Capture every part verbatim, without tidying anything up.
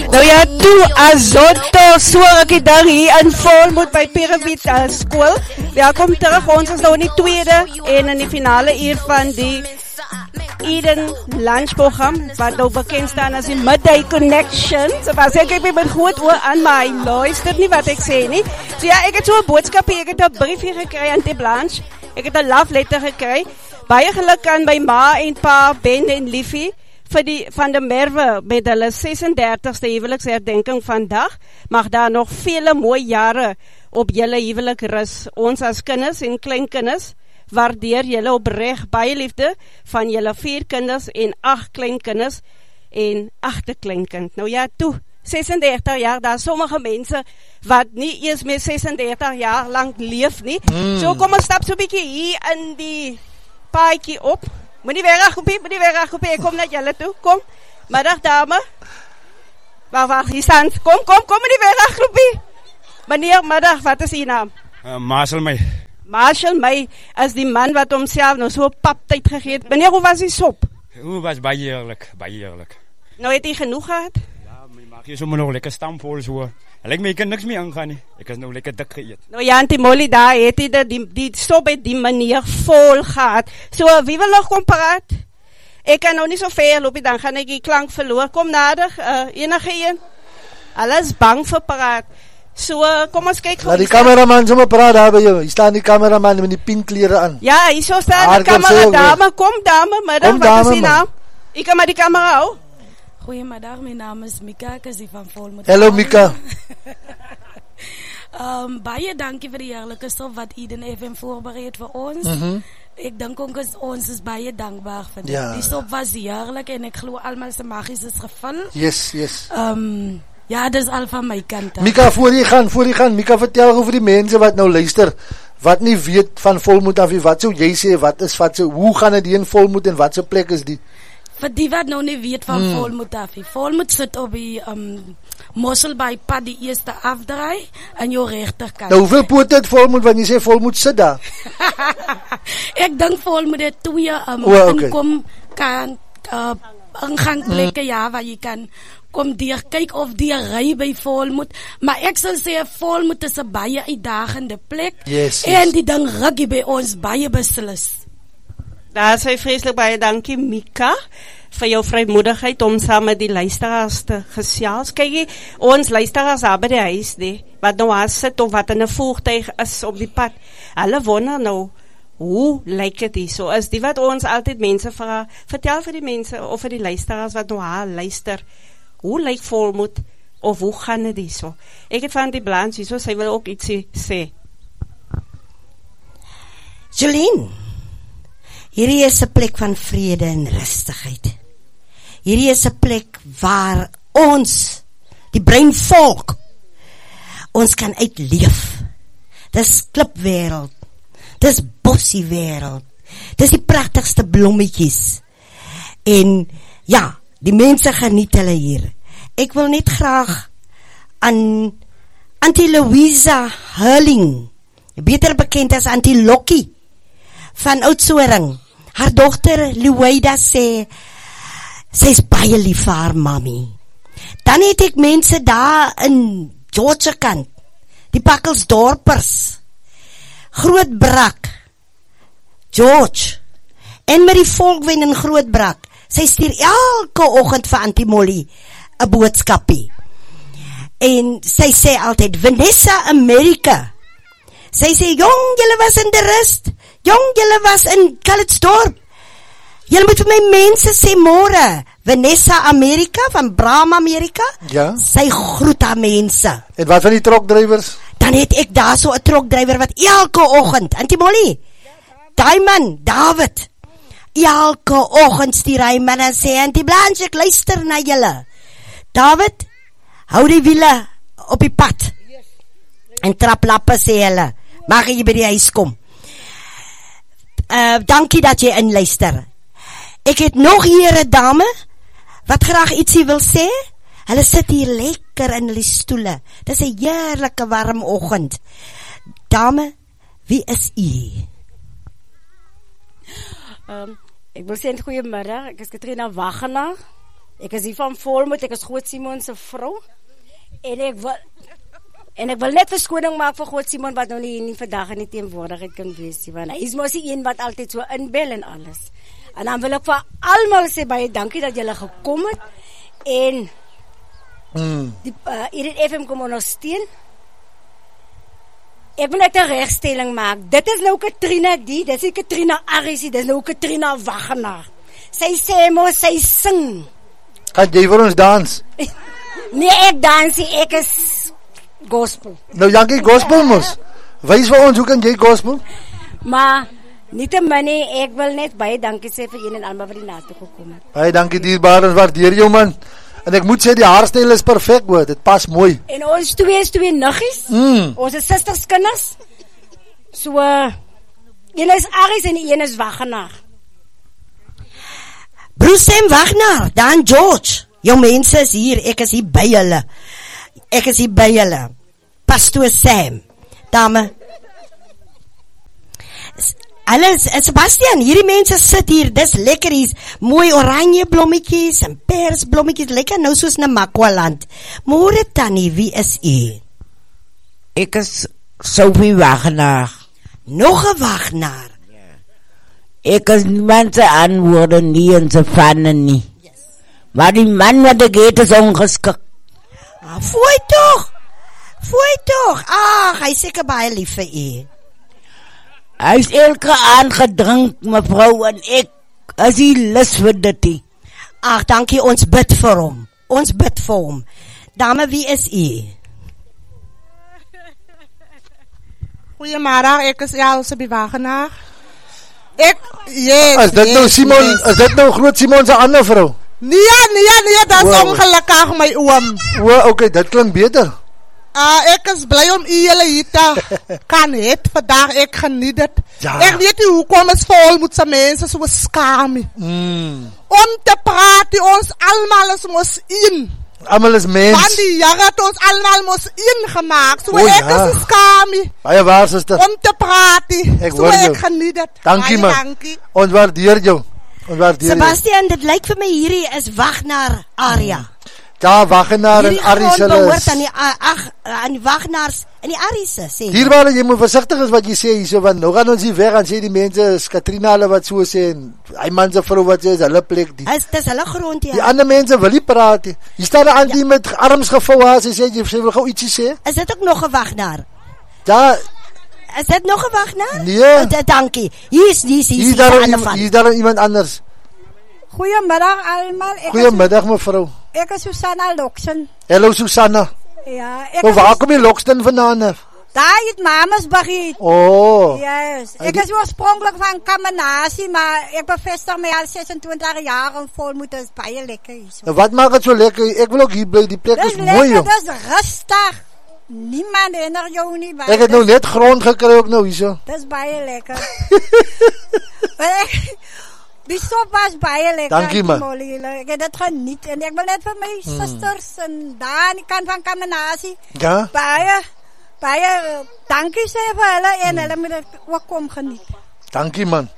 Nou ja, toe Azotto, so ek het daar hier in Volmoed by Piramid uh, School. Welkom terug, ons is nou in die tweede en in die finale uur van die Eden lunchprogram, wat nou bekend staan as die Midday Connection. So was ek, ek ben met goed oor aan my, luister nie wat ek sê nie. So ja, ek het so 'n boodskap hier, ek het 'n briefie gekry aan die Blanche, ek het 'n love letter gekry. Baie geluk aan my ma en pa, Ben en Liefie, vir die, van de Merwe, met hulle sesendertigste huweliksherdenking vandag, mag daar nog vele mooie jare op julle huwelik rus. Ons as kinders en kleinkinders, waardeer julle opreg baie liefde van julle vier kinders en agt kleinkinders en agterkleinkind. Nou ja, toe, sesendertig jaar, daar sommige mense wat nie eers meer sesendertig jaar lang leef nie. Mm. So kom ons stap so bykie hier in die paadjie op. Moet nie weer rechtkoepie, moet nie weer rechtkoepie, ek kom naar julle toe, kom. Middag dame. Wacht, wacht, hier staan, kom, kom, kom, moet nie weer rechtkoepie. Meneer, middag, wat is die naam? Uh, Marshall May. Marshall May is die man wat homself nou so paptyd gegeet. Meneer, hoe was die sop? Hoe was baie eerlik, baie eerlik. Nou het hy genoeg gehad? Ja, my mag jy sommer nog lekker stampvol so. Ek my kan niks meer aangaan nie. Ek is nou lekker dik geëet. Nou ja, Auntie Molly, daar het hy die, die sop het die manier vol gehad. So, wie wil nog kom praat? Ek kan nou nie so ver loop, dan gaan ek die klank verloor. Kom nader, uh, enige een. Alles bang vir praat. So, kom ons kyk. Laat die cameraman sommer praat daar by jou. Hier staan die cameraman met die pink klere aan. Ja, hier so staan die camera dame. Kom dame, middag, kom, wat dame, is die naam? Ek kan maar die camera hou. Goeiemiddag, my naam is Mika, ek is die van Volmoed. Hallo Mika. um, baie dankie vir die heerlijke stof wat Eden F M voorbereid vir ons. Mm -hmm. Ek dink ook is, ons is baie dankbaar vir dit. Ja. Die stof was heerlijk en ek glo almal se magies is gevul. Yes, yes. Um, ja, dis al van my kant. Mika, voor jy gaan, voor jy gaan, Mika, vertel over die mense wat nou luister, wat nie weet van Volmoed af, wat sou jy sê, wat is, wat so, hoe gaan het die in Volmoed en wat so plek is die? Vir die wat nou nie weet van hmm. Volmoed af. Volmoed sit op die um, Mosselbaai pad, die eerste afdraai aan jou rechterkant. Nou hoeveel poot het Volmoed, want jy sê Volmoed sit daar? Ek dink Volmoed het twee um, oh, okay. inkom kan uh, ingangplekke, hmm. ja, waar jy kan kom dier, kyk of die rij by Volmoed, maar ek sal sê Volmoed is een baie uitdagende plek, yes, en yes. die ding ruggie by ons baie beslis. Daar sê vreeslik baie dankie Mika vir jou vrymoedigheid om saam met die luisteraars te gesels. Kyk jy, ons luisteraars daar by die huis die, wat nou aan sit of wat in 'n voertuig is op die pad, hulle wonder nou, hoe lyk het die so? Is die wat ons altyd mense vra, vertel vir die mense of vir die luisteraars wat nou haar luister, hoe lyk Volmoed of hoe gaan het die so? Ek het van die Blanche so, sy wil ook ietsie sê. Jolien, hierdie is 'n plek van vrede en rustigheid. Hierdie is 'n plek waar ons, die breinvolk, ons kan uitleef. Dis klipwêreld, dis bossie wêreld, dis die pragtigste blommetjies. En ja, die mense geniet hulle hier. Ek wil net graag aan Auntie Louisa Hurling, beter bekend as Auntie Lokkie, van Oudtshoorn. Haar dochter Louida sê, sy is baie lief vir haar mami. Dan het ek mense daar in George kant, die Pakkelsdorpers, Grootbrak, George, en met die volkwen in Grootbrak, sy stuur elke oggend vir Auntie Molly 'n boodskapie. En sy sê altyd, Vanessa America. Sy sê, jong, julle was in de rust. Jong, julle was in Calitzdorp. Julle moet vir my mense sê môre. Vanessa America van Bram America. Ja. Sy groet haar mense. En wat van die trokdrywers? Dan het ek daar so 'n trokdrywer wat elke oggend, Auntie Molly, daai man, David, elke oggend stuur hy man en sê, Auntie Blanche, ek luister na julle. David, hou die wiele op die pad. En traplappe sê hulle, mag jy by die huis kom. Uh, dankie dat jy inluister. Ek het nog hier 'n dame wat graag ietsie wil sê. Hulle sit hier lekker in hulle stoele. Dis 'n heerlike warm oggend. Dame, wie is u? Um, ek wil sê goeiemiddag. Ek is Katrina Wagenaar. Ek is hier van Volmoed, ek is Groot Simon se vrou. En ek wil en ek wil net verskoning maak vir Groot Simon wat nou nie, nie vandag in die teenwoordigheid kan wees nie, want hy is mos die een wat altyd so inbel en alles. En dan wil ek vir almal sê baie dankie dat julle gekom het en Mm. die uh, Eden F M kom ondersteun. Ek wil net 'n regstelling maak. Dit is nou Katrina die, dis nie Katrina Arisie, dis nou Katrina Wagenaar. Sy sê mos sy sing. Kan jy vir ons dans? Nee, ek dans nie, ek is gospel. Nou Jankie gospel mos. Wys vir ons hoe kan jy gospel? Maar nie te minnie, ek wil net baie dankie sê vir een en almal wat die na toe gekom het. Baie dankie dierbaar, ons waardeer jou man. En ek moet sê die haarstyl is perfek hoor, dit pas mooi. En ons twee is twee nuggies. Mm. Ons is susters kinders. So uh, een is Aries en die een is Wagenaar. Bruce Sam Wagner, dan George. Jou mense is hier, ek is hier by julle. Ek is hier by julle. Pastoor Sam. Dame. Alles, Sebastian, hierdie mense sit hier, dis lekker hier, mooi oranje blommetjies en pers blommetjies, lekker nou soos na Makwaland. Môre Tannie, wie is u? Ek is Sophie Wagner. Nog 'n Wagner. Ek is niemand se aanwoorde nie en se vanne nie. Yes. Maar die man wat ek het is ongeskik. Ah, fooi toch. Fooi toch. Ag, hy seker baie lief vir u. Hy is elke aand gedrink, mevrou, en ek is die lus vir dit. Ag, dankie, ons bid vir hom. Ons bid vir hom. Dame, wie is u? Goeiemôre, ek is Elsabie Wagenaar. Ek, yes, Is dit yes, nou Simon, yes. is dit nou Groot Simon se ander vrou? Nee, nee, nee, dat is Wow. ongelukkig my oom. O, okay, dit klink beter. Ah, ek is bly om u julle hier te kan het vandag, ek geniet dit. Ja. Ek weet nie hoekom is Volmoed se mense so skaam nie. Mm. Om te praat, die ons almal is mos een. Almal is mens. Van die jare het ons almal mos een gemaak. So O, ek ja. is skaam nie. Baie waar, suster. Om te praat. Ek So hoor jou. ek geniet dit. Dankie Baie man. Dankie. Ons waardeer jou. Ons waardeer jou. Sebastian, dit lyk vir my hierdie is Wagner area. Ja, Wagenaar en Hierdie Aries grond hulle behoort is. aan die a- ag aan die Wagners en die Ariese, sê. Dierbare, jy moet versigtig is wat jy sê hierso, want nou gaan ons hier weg en sê die mense is Katrina hulle wat so sê en hy man se vrou wat sê is hulle plek die. Dis dis hulle grond Die ja. ander mense wil nie praat nie. Hier staan 'n auntie met arms gevou haar, sy sê jy sy wil gou ietsie sê. Is dit ook nog 'n Wagner? Ja, Is dit nog 'n Wagner? Nee. Oh, d- dankie. Hier is hier is hier hier is is daar die een- ander van. hier is daar iemand anders. Goeiemiddag almal. Ek Goeiemiddag mevrou. is ek is Susanna Loksen. Hallo Susanna. Ja, ek Nou is waar kom jy Lokston vandaan? daar het mamas begin. Oh. Yes. Hy Ek die- is oorspronklik van Kamanasie, maar ek bevestig my al sesentwintig jaar en Volmoed is baie lekker hier. Nou wat maak dit so lekker? Ek wil ook hier bly. Die plek Dis is mooi. lekker, Joh. dis rustig. Niemand herinner jou nie. maar Ek het dis- nou net grond gekry ook nou hierso. Dis baie lekker. Maar ek- Die sop was baie lekker. Dankie, man. Molly. Ek het dit geniet en ek wil net vir my susters en daar aan die kant van Kamanasie Ja? baie baie eh, dankie sê vir hulle en hulle moet dit ook kom geniet. Dankie man.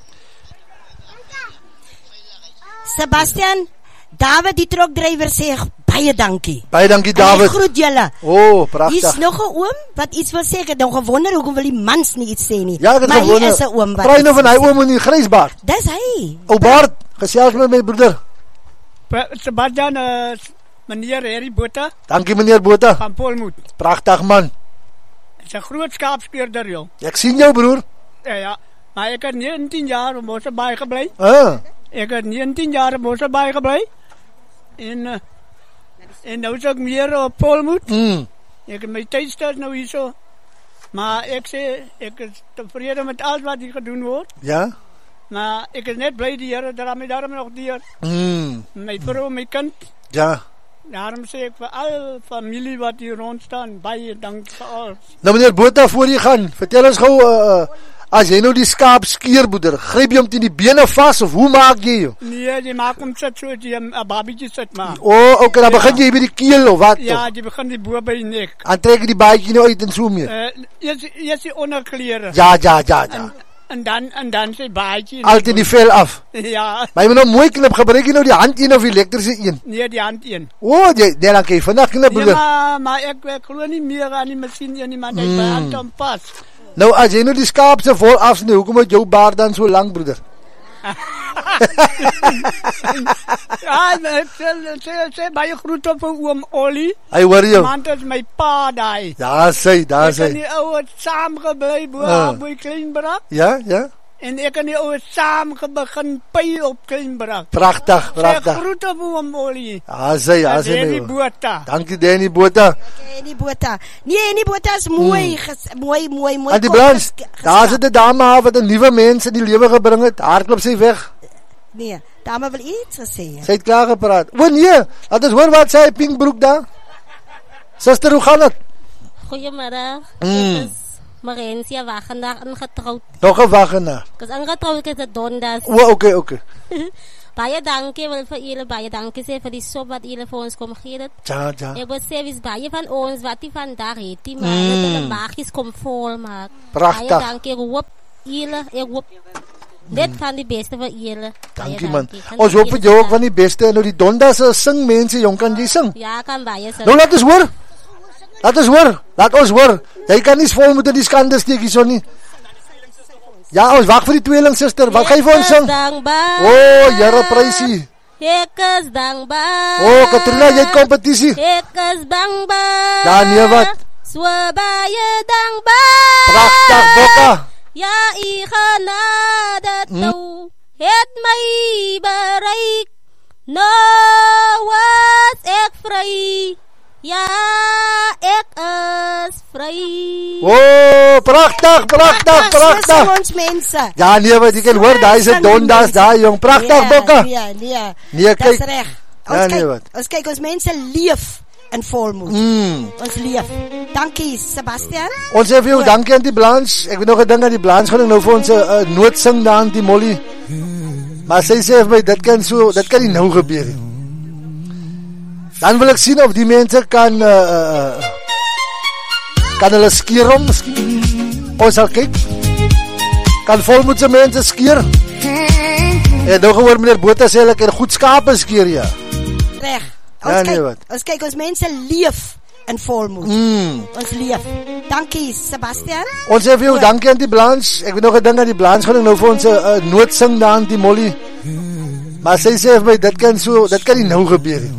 Sebastian, David die trokdrywer sê baie dankie. Baie dankie En hy David. groet julle. Oh, Hier's pragtig. nog 'n oom wat iets wil sê. Ek het nou gewonder hoekom wil die mans nie iets sê nie. Ja, ek het maar hier gewonder. is 'n oom wat. Praai nou iets van hy wil sê. oom in die grysbaard. Dis hy. Ou Bart, gesels met my broeder. Sebastian, uh, meneer Harry Botha Dankie meneer Botha. van Volmoed. Pragtig man. Is 'n groot skaapspeurder, joh. Ek sien jou broer. Ja, ja. Maar ek het negentien jaar in Mosselbaai gebly. Ah. Ek het negentien jaar in Mosselbaai gebly. En uh, en nou is ek meer op Volmoed. Mm. Ek het my tydstad nou hierso. Maar ek sê ek is tevrede met alles wat hier gedoen word. Ja. Maar ek is net bly die Here dat my daarom nog deur. Mm. My vrou, my kind. Ja. Daarom sê ek vir al familie wat hier rond staan, baie dank vir alles. Nou meneer Botha, voor jy gaan, vertel ons gou uh, as jy nou die skaap skeer broeder, gryp jy hom teen die bene vas of hoe maak jy jou? Nee, die maak hom sit so die 'n babietjie sit maar. O, oh, okay, dan Ja. begin jy by die keel of wat? Ja, Ja. die begin die bo by die nek. Dan trek jy die baadjie nou uit en so meer. Uh, eers eers die onderklere. Ja, ja, ja, ja. En, En dan, en dan sy baadjie. Altyd die vel af. Ja. Maar jy moet nou mooi knip, gebruik jy nou die hand een of die elektrische een? Nee, die hand een. O, oh, jy, nee, dan kan jy vandag knip, Nee, broeder. maar, maar ek, ek glo nie meer aan die masjien een nie, maar die Mm. hand hom pas. Nou, as jy nou die skaap se vol afsny, hoekom het jou baard dan so lang, broeder? Ja, ek sê, sê, sê baie groet op vir oom Ollie. Hy hoor jou. Want dit is my pa daai. Daar sê, daar Ek en sê. die ouwe saamgebly bo Ah. uh. by Kleinbrak. Ja, ja. En ek en die ouwe saam begin py op Kleinbrak. Pragtig, pragtig. Sê groet op oom Ollie. Daar sê, daar sê. Danny my- Botha. Dankie, Danny Botha. Danny Botha. Nee, Danny Botha is mooi, ges, mooi, mooi, mooi. En die kop Blans, ges- daar sit 'n dame af wat 'n nuwe mens in die lewe gebring het. Hardloop sy weg. Nee, dame wil iets gesê. Sy het klaar gepraat. O nee, laat ons hoor wat sê hy Pinkbroek daar. Suster, hoe gaan dit? Goeiemiddag. Mm. Ek is Marensia Wagenaar ingetroud. Nog 'n Wagenaar. Ek is ingetroud, ek is 'n Dondas. O, okay, okay. Baie dankie wil vir julle, baie dankie sê vir die sop wat julle vir ons kom gee dit. Ja, ja. Ek wil sê wie's baie van ons wat die vandag het, die maar Mm. dat hulle magies kom vol maak. Pragtig. Baie dankie, ek hoop julle, ek hoop net van die beste vir julle. Baie Dankie man. En Ons hoop julle vir jou ook van die beste. En nou die Dondas se sing mense, jong, kan jy sing? Ja, kan baie sing. Nou laat ons hoor. Laat ons hoor. Laat ons hoor. Jy kan nie vol moet in die skande steek hierso nie. Ja, ons wag vir die tweeling suster. Wat gaan jy vir ons sing? Dankbaar. O, oh, Here prysie. Ek is dankbaar. O, oh, Katrina, jy het kompetisie. Ek is dankbaar. Ja, nee wat. So baie dankbaar. Pragtig, Bokka. Ja, u genade toe het my bereik. Nou was ek vry. Ja, ek is vry. O, oh, pragtig, pragtig, pragtig. Ons mense. Ja, nee, wat jy kan hoor, daai is 'n Dondas daai jong. Pragtig, Bokka. Nee, nee. Nee, Dis kyk. reg. Ja, Ons nee, kyk, wat? ons kyk ons mense leef in volmoed. Mm. Ons leef. Dankie Sebastian. Ons sê vir jou dankie aan die Blans. Ek weet nog 'n ding aan die Blans gaan ek nou vir ons 'n uh, noot sing daar aan die Molly. Maar sy sê vir my dit kan so, dit kan nie nou gebeur nie. Dan wil ek sien of die mense kan uh, uh, kan hulle skeer om miskien. Ons sal kyk. Kan volmoed se mense skeer? En nou gehoor meneer Botha sê hulle kan goed skape skeer ja. Reg. Ja, Ons nee, kyk, wat? ons kyk ons mense leef in volmoed. Mm. Ons leef. Dankie Sebastian. Ons sê vir jou dankie aan die Blans. Ek weet nog 'n ding aan die Blans gaan ek nou vir ons 'n uh, noot sing daar aan die Molly. Maar sy sê vir my dit kan so, dit kan nie nou gebeur nie.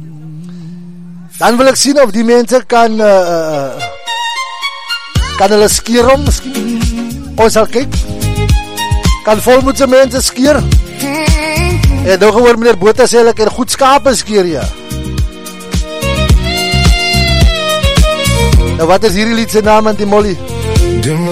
Dan wil ek sien of die mense kan uh, uh, kan hulle skeer om miskien. Ons sal kyk. Kan volmoed se mense skeer? En nou gehoor meneer Botha sê hulle kan goed skape skeer ja. Nou wat is hierdie lied se naam aan die Molly?